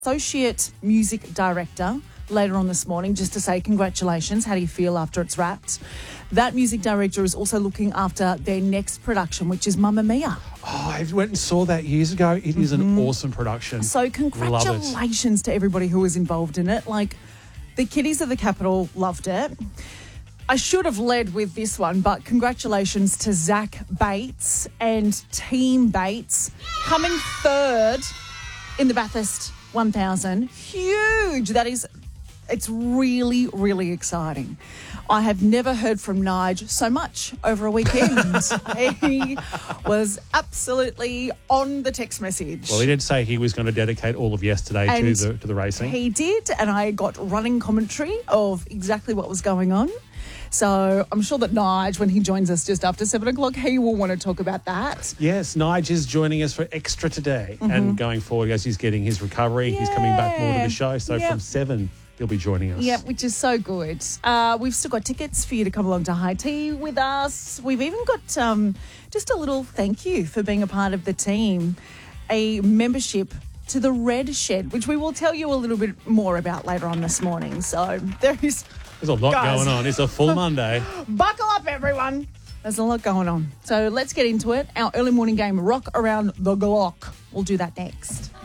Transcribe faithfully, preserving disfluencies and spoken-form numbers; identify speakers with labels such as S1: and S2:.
S1: Associate Music Director later on this morning, just to say congratulations. How do you feel after it's wrapped? That music director is also looking after their next production, which is Mamma Mia.
S2: Oh, I went and saw that years ago. It is an awesome production.
S1: So congratulations to everybody who was involved in it. Like, the kiddies of the Capitol loved it. I should have led with this one, but congratulations to Zach Bates and Team Bates coming third in the Bathurst one thousand. Huge. That is, it's really, really exciting. I have never heard from Nige so much over a weekend. He was absolutely on the text message.
S2: Well, he did say he was going to dedicate all of yesterday to the, to the racing.
S1: He did, and I got running commentary of exactly what was going on. So I'm sure that Nige, when he joins us just after seven o'clock, he will want to talk about that.
S2: Yes, Nige is joining us for Extra today. Mm-hmm. And going forward, as he's getting his recovery,
S1: yeah.
S2: he's coming back more to the show. So
S1: yep.
S2: from seven, he'll be joining us.
S1: Yeah, which is so good. Uh, we've still got tickets for you to come along to High Tea with us. We've even got um, just a little thank you for being a part of the team, a membership to the Red Shed, which we will tell you a little bit more about later on this morning. So there is...
S2: There's a lot
S1: Guys.
S2: going on. It's a full Monday.
S1: Buckle up, everyone. There's a lot going on. So let's get into it. Our early morning game, Rock Around the Glock. We'll do that next.